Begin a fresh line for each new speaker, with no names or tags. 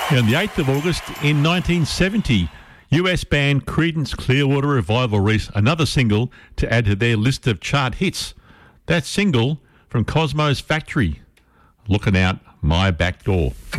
On the 8th of August in 1970, US band Creedence Clearwater Revival released another single to add to their list of chart hits. That single from Cosmo's Factory, Looking Out My Back Door.